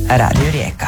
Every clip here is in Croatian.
Radio Rijeka.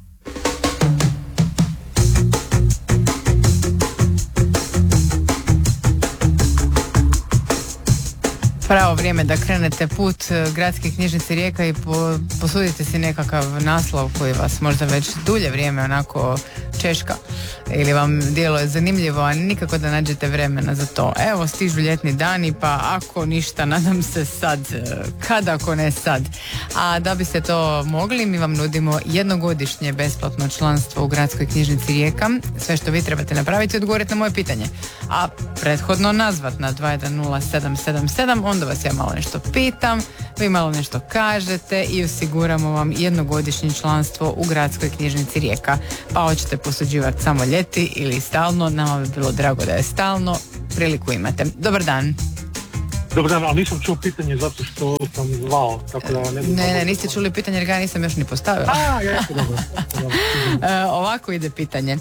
Pravo vrijeme da krenete put Gradske knjižnice Rijeka i posudite si nekakav naslov koji vas možda već dulje vrijeme onako češka ili vam djeluje zanimljivo, a nikako da nađete vremena za to. Evo, stižu ljetni dani, pa ako ništa, nadam se sad, kad ako ne sad. A da biste to mogli, mi vam nudimo jednogodišnje besplatno članstvo u Gradskoj knjižnici Rijeka. Sve što vi trebate napraviti je odgovoriti na moje pitanje, a prethodno nazvat na 210777, onda vas ja malo nešto pitam, vi malo nešto kažete i osiguramo vam jednogodišnje članstvo u Gradskoj knjižnici Rijeka. Pa hoćete posuđivati samo ljeti ili stalno, nama bi bilo drago da je stalno, priliku imate. Dobar dan. Dobar dan, ali nisam čuo pitanje zato što sam zvao, tako da ne... Ne, niste čuli pitanje jer ga nisam još ni postavila. Dobro. Ovako ide pitanje.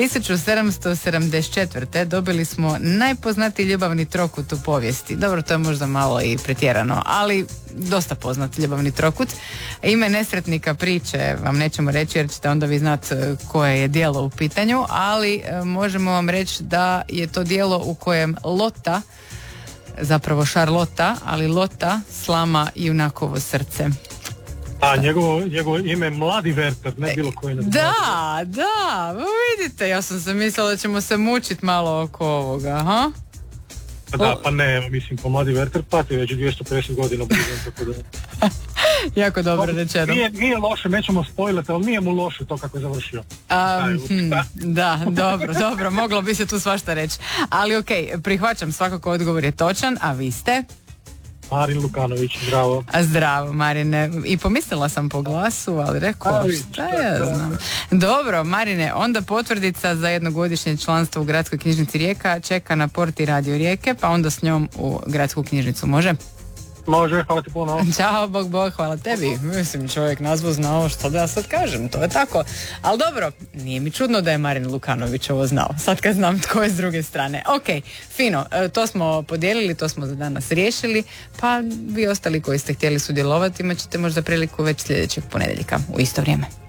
1774. dobili smo najpoznatiji ljubavni trokut u povijesti. Dobro, to je možda malo i pretjerano, ali dosta poznat ljubavni trokut. Ime nesretnika priče vam nećemo reći jer ćete onda vi znati koje je djelo u pitanju, ali možemo vam reći da je to djelo u kojem Lota, zapravo Šarlota, ali Lota slama junakovo srce. A njegovo ime je Mladi Werther, ne bilo koji. Da, vidite, ja sam se mislila da ćemo se mučiti malo oko ovoga, ha? Pa ne, mislim, po Mladi Werther pati već 250 godina budem, tako da... Jako dobro rečeno. Nije loše, nećemo spojlati, ali nije mu loše to kako je završio. Da, dobro, moglo bi se tu svašta reći. Ali okej, prihvaćam, svakako odgovor je točan, a vi ste? Marin Lukanović, zdravo. Zdravo, Marine. I pomislila sam po glasu, ali rekao, šta ja znam. Dobro, Marine, onda potvrdica za jednogodišnje članstvo u Gradskoj knjižnici Rijeka čeka na porti Radio Rijeke, pa onda s njom u Gradsku knjižnicu, može? Može, hvala ti puno. Ćao, Bog, hvala tebi. Mislim, čovjek nazvu znao, što da ja sad kažem, to je tako. Ali dobro, nije mi čudno da je Marin Lukanović ovo znao, sad kad znam tko je s druge strane. Ok, fino, to smo podijelili, to smo za danas riješili, pa vi ostali koji ste htjeli sudjelovati imat ćete možda priliku već sljedećeg ponedjeljka u isto vrijeme.